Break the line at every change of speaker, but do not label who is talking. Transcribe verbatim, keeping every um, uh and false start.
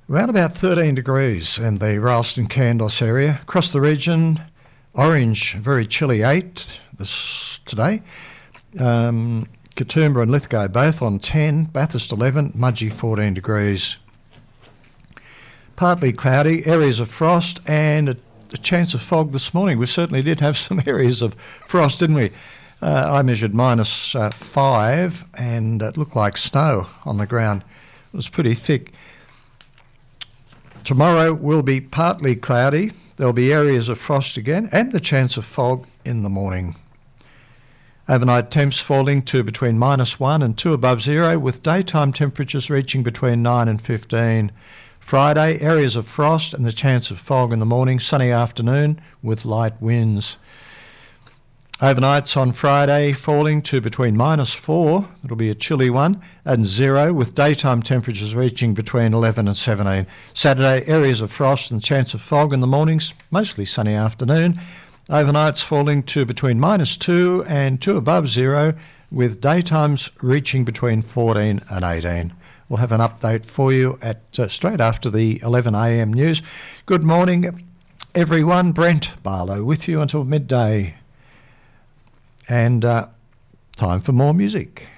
Around about thirteen degrees in the Ralston Candos area. Across the region, Orange, very chilly eight this today. Um, Katoomba and Lithgow both on ten, Bathurst eleven, Mudgee fourteen degrees. Partly cloudy, areas of frost and a, a chance of fog this morning. We certainly did have some areas of frost, didn't we? Uh, I measured minus uh, five and it looked like snow on the ground. It was pretty thick. Tomorrow will be partly cloudy. There'll be areas of frost again and the chance of fog in the morning. Overnight temps falling to between minus one and two above zero, with daytime temperatures reaching between nine and fifteen. Friday, areas of frost and the chance of fog in the morning, sunny afternoon with light winds. Overnights on Friday falling to between minus four, it'll be a chilly one, and zero, with daytime temperatures reaching between eleven and seventeen. Saturday, areas of frost and chance of fog in the mornings, mostly sunny afternoon. Overnights falling to between minus two and two above zero, with daytimes reaching between fourteen and eighteen. We'll have an update for you at uh, straight after the eleven a m news. Good morning, everyone. Brent Barlow with you until midday. And uh, time for more music.